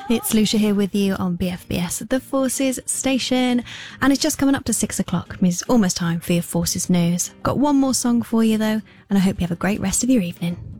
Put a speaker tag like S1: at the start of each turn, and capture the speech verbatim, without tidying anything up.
S1: It's Lucia here with you on B F B S, the Forces station, and it's just coming up to six o'clock. It means it's almost time for your Forces news. Got one more song for you though, and I hope you have a great rest of your evening.